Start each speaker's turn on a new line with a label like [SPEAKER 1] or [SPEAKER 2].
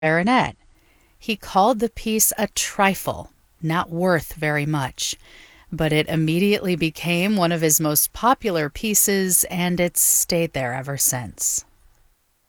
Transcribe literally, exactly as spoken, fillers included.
[SPEAKER 1] clarinet. He called the piece a trifle, not worth very much, but it immediately became one of his most popular pieces, and it's stayed there ever since.